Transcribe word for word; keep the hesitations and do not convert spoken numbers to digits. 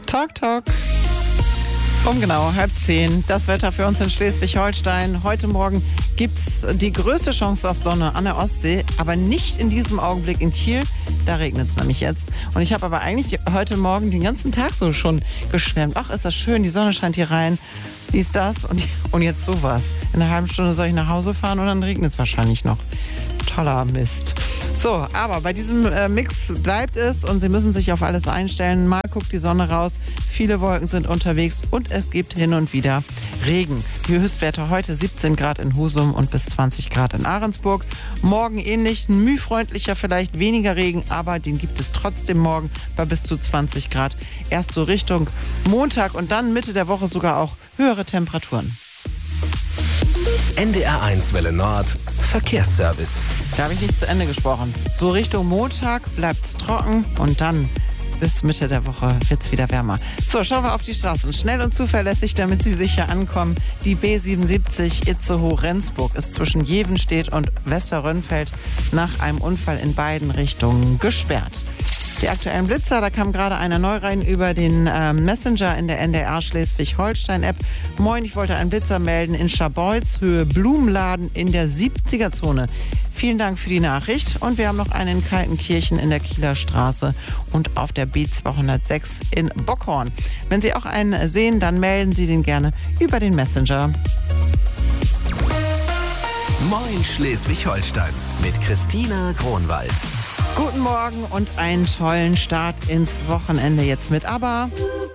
Talk, Talk. Um genau halb zehn. Das Wetter für uns in Schleswig-Holstein. Heute Morgen gibt es die größte Chance auf Sonne an der Ostsee, aber nicht in diesem Augenblick in Kiel. Da regnet es nämlich jetzt. Und ich habe aber eigentlich heute Morgen den ganzen Tag so schon geschwärmt. Ach, ist das schön, die Sonne scheint hier rein. Wie ist das? Und, und jetzt sowas. In einer halben Stunde soll ich nach Hause fahren und dann regnet es wahrscheinlich noch. Toller Mist. So, aber bei diesem äh, Mix bleibt es und Sie müssen sich auf alles einstellen. Mal guckt die Sonne raus, viele Wolken sind unterwegs und es gibt hin und wieder Regen. Die Höchstwerte heute siebzehn Grad in Husum und bis zwanzig Grad in Ahrensburg. Morgen ähnlich, mühfreundlicher, vielleicht weniger Regen, aber den gibt es trotzdem morgen bei bis zu zwanzig Grad. Erst so Richtung Montag und dann Mitte der Woche sogar auch höhere Temperaturen. N D R eins Welle Nord, Verkehrsservice. Da habe ich nicht zu Ende gesprochen. So Richtung Montag bleibt es trocken und dann bis Mitte der Woche wird es wieder wärmer. So, schauen wir auf die Straßen. Schnell und zuverlässig, damit Sie sicher ankommen. Die B siebenundsiebzig Itzehoe-Rendsburg ist zwischen Jevenstedt und Westerrönfeld nach einem Unfall in beiden Richtungen gesperrt. Die aktuellen Blitzer, da kam gerade einer neu rein über den äh, Messenger in der N D R Schleswig-Holstein-App. Moin, ich wollte einen Blitzer melden in Scharbeutz, Höhe Blumenladen in der siebziger-Zone. Vielen Dank für die Nachricht. Und wir haben noch einen in Kaltenkirchen in der Kieler Straße und auf der B zweihundertsechs in Bockhorn. Wenn Sie auch einen sehen, dann melden Sie den gerne über den Messenger. Moin Schleswig-Holstein mit Christina Kronwald. Guten Morgen und einen tollen Start ins Wochenende jetzt mit ABBA.